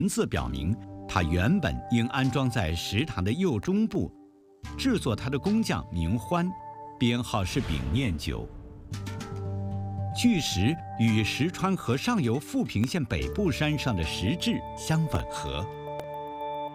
文字表明，它原本应安装在石堂的右中部，制作它的工匠名欢，编号是丙念9。巨石与石川河上游富平县北部山上的石质相吻合。